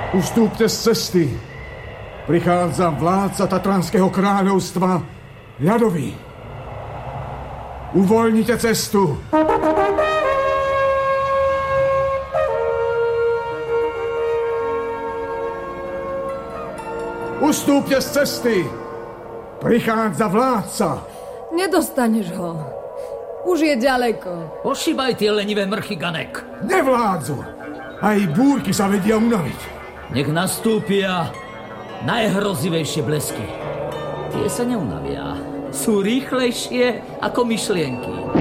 Ustúpte z cesty. Prichádza vládca Tatranského kráľovstva, ľadový. Uvoľnite cestu. Ustúpte z cesty. Prichádza vládca. Nedostaneš ho. Už je ďaleko. Ošíbaj tie lenivé mrchy, Ganek. Nevládzu. Aj búrky sa vedia unaviť. Nech nastúpia najhrozivejšie blesky. Tie sa neunavia. Sú rýchlejšie ako myšlienky.